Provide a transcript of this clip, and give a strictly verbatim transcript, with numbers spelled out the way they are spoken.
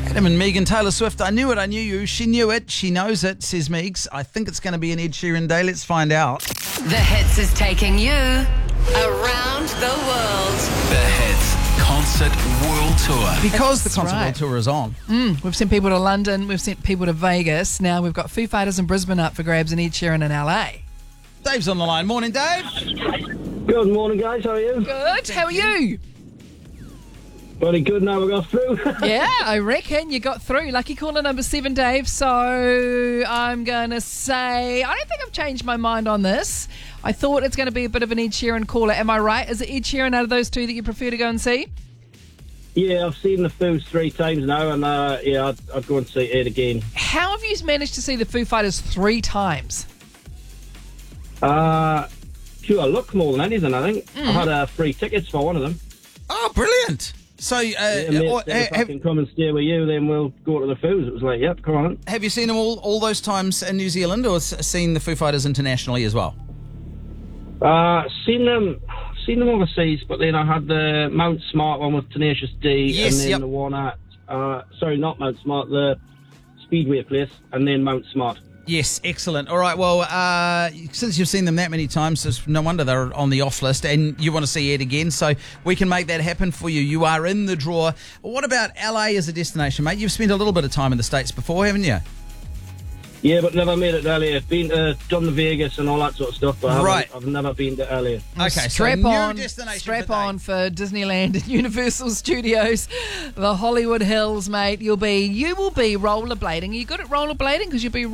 Adam and Megan, Taylor Swift. I knew it, I knew you. She knew it, she knows it, says Megs. I think it's going to be an Ed Sheeran day. Let's find out. The Hits is taking you around the world. The Hits Concert World Tour. Because the That's Concert right. World Tour is on. Mm, we've sent people to London, we've sent people to Vegas. Now we've got Foo Fighters in Brisbane up for grabs and Ed Sheeran in L A. Dave's on the line. Morning, Dave. Good morning, guys. How are you? Good, how are you? Very good. Now we got through. Yeah, I reckon you got through. Lucky caller number seven, Dave. So I'm going to say, I don't think I've changed my mind on this. I thought it's going to be a bit of an Ed Sheeran caller. Am I right? Is it Ed Sheeran out of those two that you prefer to go and see? Yeah, I've seen the Foos three times now, and uh, yeah, I'd, I'd go and see it again. How have you managed to see the Foo Fighters three times? Uh, pure luck more than anything, I think. I had uh, free tickets for one of them. Oh, brilliant. So, uh, Yeah, mate, or- said if I have, can come and stay with you, then we'll go to the Foos. It was like, yep, come on. have you seen them all, all those times in New Zealand, or s- seen the Foo Fighters internationally as well? Uh, seen them, seen them overseas, but then I had the Mount Smart one with Tenacious D, Yes, and then yep. the one at, uh, sorry, not Mount Smart, the Speedway place, and then Mount Smart. Yes, excellent. All right, well, uh, since you've seen them that many times, it's no wonder they're on the off list, and you want to see Ed again, so we can make that happen for you. You are in the draw. What about L A as a destination, mate? You've spent a little bit of time in the States before, haven't you? Yeah, but never made it to L A. I've been to done the Vegas and all that sort of stuff, but I Right. haven't- I've never been to L A. Okay, so strap new on, destination strap for Dave. on for Disneyland and Universal Studios, the Hollywood Hills, mate. You'll be, you will be rollerblading. Are you good at rollerblading? Because you'll be